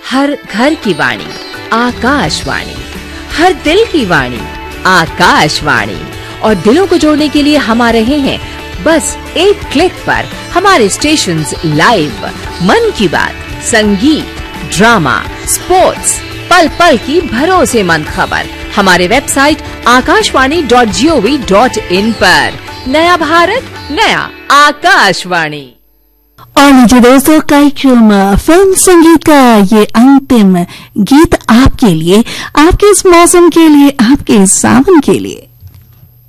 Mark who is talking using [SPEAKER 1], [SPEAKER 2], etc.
[SPEAKER 1] हर घर की वाणी आकाशवाणी, हर दिल की वाणी आकाशवाणी। और दिलों को जोड़ने के लिए हम आ रहे हैं बस एक क्लिक पर। हमारे स्टेशंस लाइव, मन की बात, संगीत, ड्रामा, स्पोर्ट्स, पल पल की भरोसेमंद खबर हमारे वेबसाइट akashwani.gov.in पर। नया भारत, नया आकाशवाणी।
[SPEAKER 2] और लीजिए दोस्तों, कार्यक्रम फिल्म संगीत का ये अंतिम गीत आपके लिए, आपके इस मौसम के लिए, आपके इस सावन के लिए।